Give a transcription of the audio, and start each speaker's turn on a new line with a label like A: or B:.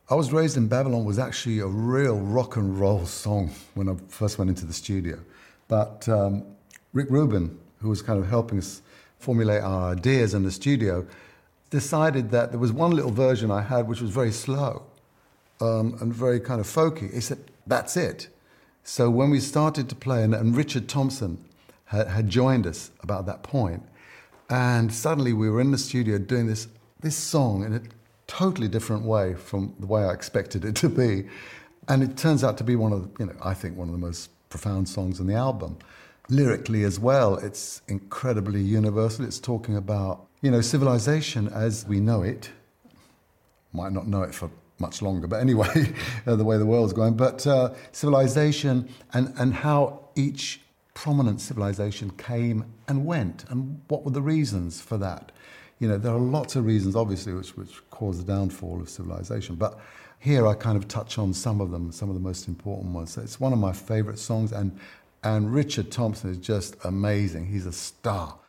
A: I Was Raised in Babylon was actually a real rock and roll song when I first went into the studio. But Rick Rubin, who was kind of helping us formulate our ideas in the studio, decided that there was one little version I had which was very slow and very kind of folky. He said, that's it. So when we started to play, and Richard Thompson had joined us about that point, and suddenly we were in the studio doing this song in a totally different way from the way I expected it to be. And it turns out to be I think one of the most profound songs on the album. Lyrically as well, it's incredibly universal. It's talking about, civilization as we know it. Might not know it for much longer, but anyway, the way the world's going. But civilization and how each prominent civilization came and went, and what were the reasons for that. There are lots of reasons, obviously, which caused the downfall of civilization. But here I kind of touch on some of them, some of the most important ones. So it's one of my favourite songs, and Richard Thompson is just amazing. He's a star.